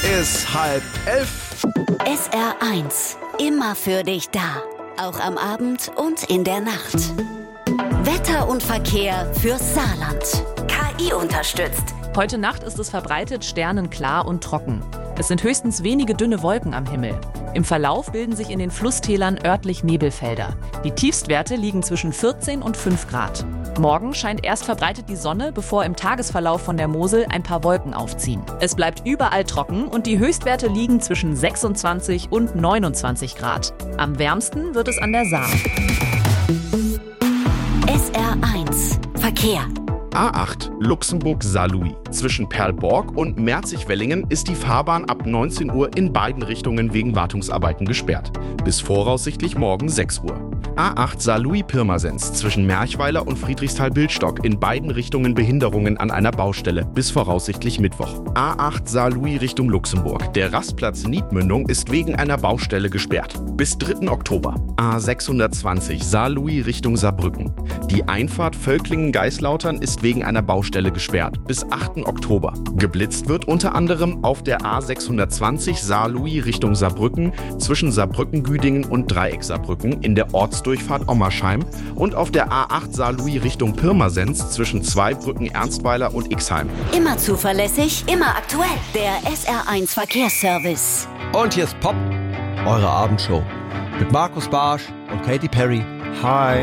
ist 10:30. SR1, immer für dich da. Auch am Abend und in der Nacht. Wetter und Verkehr fürs Saarland. KI unterstützt. Heute Nacht ist es verbreitet sternenklar und trocken. Es sind höchstens wenige dünne Wolken am Himmel. Im Verlauf bilden sich in den Flusstälern örtlich Nebelfelder. Die Tiefstwerte liegen zwischen 14 und 5 Grad. Morgen scheint erst verbreitet die Sonne, bevor im Tagesverlauf von der Mosel ein paar Wolken aufziehen. Es bleibt überall trocken und die Höchstwerte liegen zwischen 26 und 29 Grad. Am wärmsten wird es an der Saar. SR1 Verkehr. A8 Luxemburg-Saarlouis. Zwischen Perlborg und Merzig-Wellingen ist die Fahrbahn ab 19 Uhr in beiden Richtungen wegen Wartungsarbeiten gesperrt. Bis voraussichtlich morgen 6 Uhr. A8 Saarlouis-Pirmasens zwischen Merchweiler und Friedrichsthal-Bildstock in beiden Richtungen Behinderungen an einer Baustelle bis voraussichtlich Mittwoch. A8 Saarlouis Richtung Luxemburg. Der Rastplatz Niedmündung ist wegen einer Baustelle gesperrt. Bis 3. Oktober. A620 Saarlouis Richtung Saarbrücken. Die Einfahrt Völklingen-Geislautern ist wegen einer Baustelle gesperrt. Bis 8. Oktober. Geblitzt wird unter anderem auf der A620 Saarlouis Richtung Saarbrücken zwischen Saarbrücken-Güdingen und Dreieck Saarbrücken in der Ortsdurchfahrt Ommersheim und auf der A8 Saarlouis Richtung Pirmasens zwischen Zweibrücken, Ernstweiler und Ixheim. Immer zuverlässig, immer aktuell. Der SR1 Verkehrsservice. Und hier ist Pop, eure Abendshow. Mit Markus Barsch und Katy Perry. Hi.